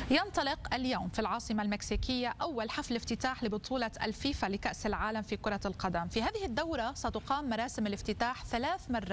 ينطلق اليوم في العاصمة المكسيكية أول حفل افتتاح لبطولة الفيفا لكأس العالم في كرة القدم. في هذه الدورة ستقام مراسم الافتتاح 3 مرات